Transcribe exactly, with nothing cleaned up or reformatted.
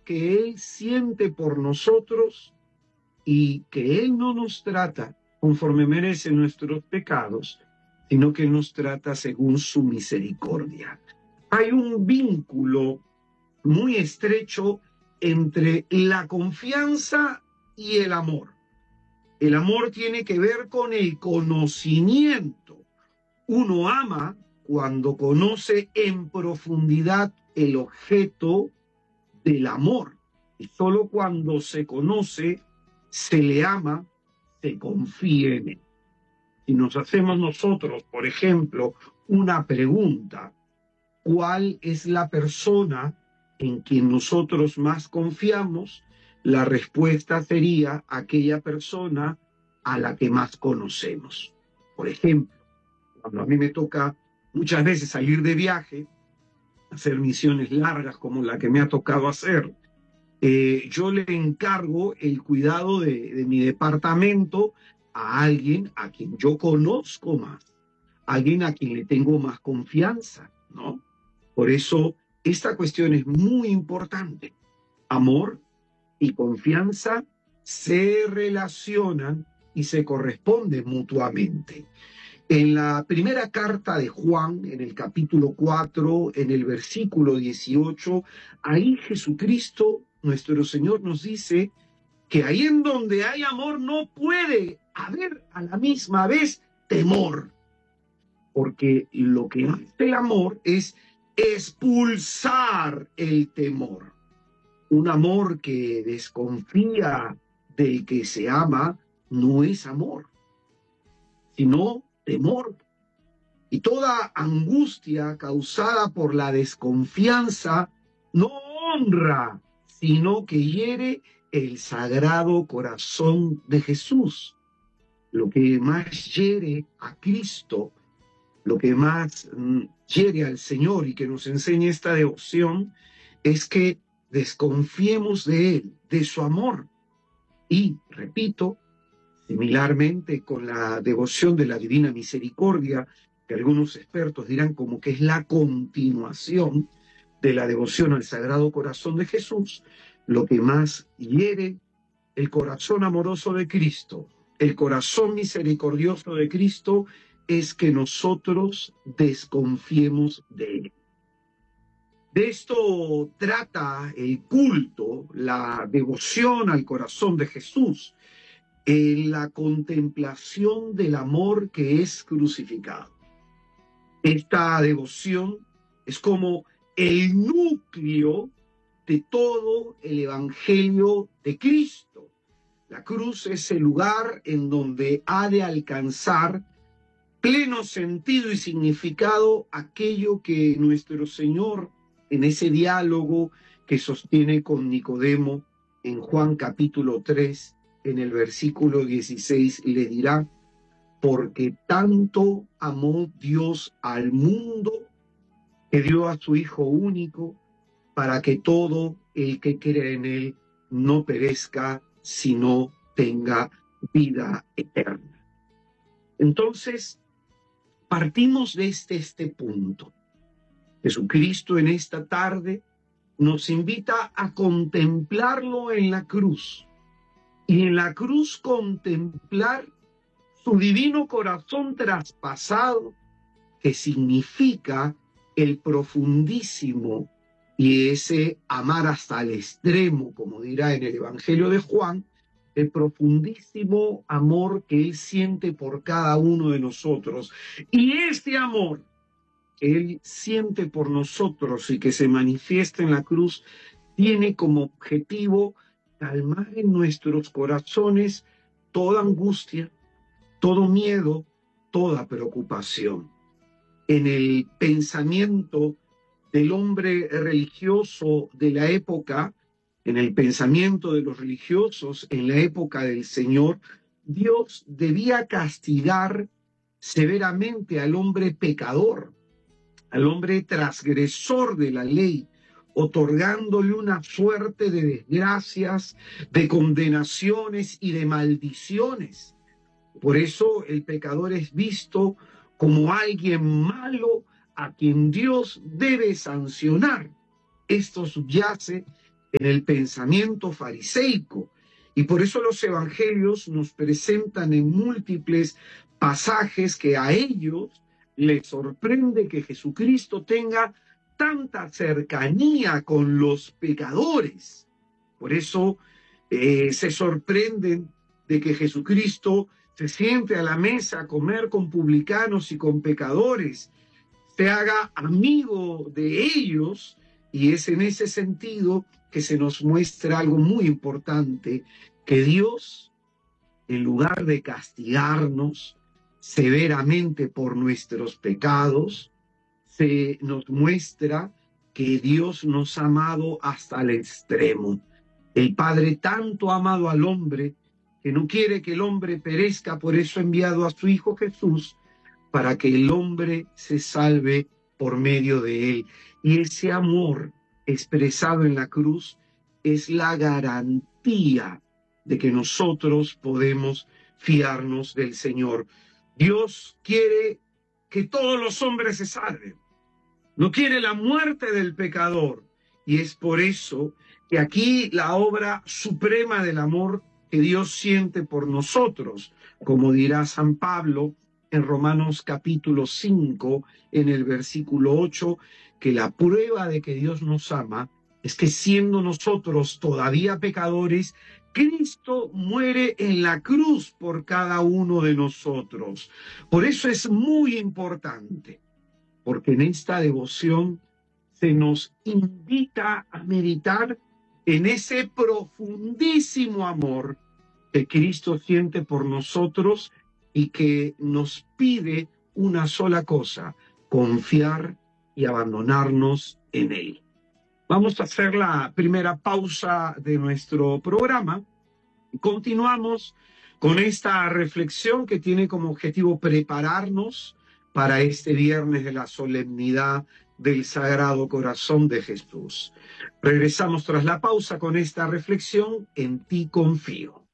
que Él siente por nosotros y que Él no nos trata conforme merecen nuestros pecados, sino que nos trata según su misericordia. Hay un vínculo muy estrecho entre la confianza y el amor. El amor tiene que ver con el conocimiento. Uno ama cuando conoce en profundidad el objeto del amor. Y solo cuando se conoce, se le ama, se confía en él. Si nos hacemos nosotros, por ejemplo, una pregunta, ¿cuál es la persona en quien nosotros más confiamos? La respuesta sería aquella persona a la que más conocemos. Por ejemplo, cuando a mí me toca muchas veces salir de viaje, hacer misiones largas como la que me ha tocado hacer, eh, yo le encargo el cuidado de, de mi departamento a alguien a quien yo conozco más, alguien a quien le tengo más confianza, ¿no? Por eso esta cuestión es muy importante. Amor y confianza se relacionan y se corresponden mutuamente. En la primera carta de Juan, en el capítulo cuatro, en el versículo dieciocho, ahí Jesucristo, nuestro Señor, nos dice que ahí en donde hay amor no puede haber a la misma vez temor, porque lo que hace el amor es expulsar el temor. Un amor que desconfía del que se ama no es amor, sino temor. Y toda angustia causada por la desconfianza no honra, sino que hiere el sagrado corazón de Jesús. Lo que más hiere a Cristo, lo que más mm, hiere al Señor y que nos enseña esta devoción es que desconfiemos de Él, de su amor. Y, repito, similarmente con la devoción de la Divina Misericordia, que algunos expertos dirán como que es la continuación de la devoción al Sagrado Corazón de Jesús, lo que más hiere el corazón amoroso de Cristo, el corazón misericordioso de Cristo, es que nosotros desconfiemos de Él. De esto trata el culto, la devoción al corazón de Jesús, en la contemplación del amor que es crucificado. Esta devoción es como el núcleo de todo el Evangelio de Cristo. La cruz es el lugar en donde ha de alcanzar pleno sentido y significado aquello que nuestro Señor, en ese diálogo que sostiene con Nicodemo en Juan capítulo tres, en el versículo dieciséis, le dirá: porque tanto amó Dios al mundo que dio a su Hijo único, para que todo el que cree en Él no perezca, sino tenga vida eterna. Entonces, partimos de este, este punto. Jesucristo en esta tarde nos invita a contemplarlo en la cruz, y en la cruz contemplar su divino corazón traspasado, que significa el profundísimo y ese amar hasta el extremo, como dirá en el Evangelio de Juan, el profundísimo amor que Él siente por cada uno de nosotros. Y este amor que Él siente por nosotros y que se manifiesta en la cruz tiene como objetivo calmar en nuestros corazones toda angustia, todo miedo, toda preocupación. En el pensamiento del hombre religioso de la época, en el pensamiento de los religiosos en la época del Señor, Dios debía castigar severamente al hombre pecador, al hombre transgresor de la ley, otorgándole una suerte de desgracias, de condenaciones y de maldiciones. Por eso el pecador es visto como alguien malo a quien Dios debe sancionar. Esto subyace en el pensamiento fariseico. Y por eso los evangelios nos presentan en múltiples pasajes que a ellos les sorprende que Jesucristo tenga tanta cercanía con los pecadores. Por eso eh, se sorprenden de que Jesucristo se siente a la mesa a comer con publicanos y con pecadores, se haga amigo de ellos, y es en ese sentido que se nos muestra algo muy importante, que Dios, en lugar de castigarnos severamente por nuestros pecados, se nos muestra que Dios nos ha amado hasta el extremo. El Padre tanto ha amado al hombre que no quiere que el hombre perezca, por eso ha enviado a su Hijo Jesús, para que el hombre se salve por medio de él. Y ese amor expresado en la cruz es la garantía de que nosotros podemos fiarnos del Señor. Dios quiere que todos los hombres se salven, no quiere la muerte del pecador, y es por eso que aquí la obra suprema del amor que Dios siente por nosotros, como dirá San Pablo en Romanos capítulo cinco, en el versículo ocho, que la prueba de que Dios nos ama es que siendo nosotros todavía pecadores, Cristo muere en la cruz por cada uno de nosotros. Por eso es muy importante, porque en esta devoción se nos invita a meditar en ese profundísimo amor que Cristo siente por nosotros y que nos pide una sola cosa: confiar y abandonarnos en Él. Vamos a hacer la primera pausa de nuestro programa. Continuamos con esta reflexión que tiene como objetivo prepararnos para este viernes de la solemnidad del Sagrado Corazón de Jesús. Regresamos tras la pausa con esta reflexión: En ti confío.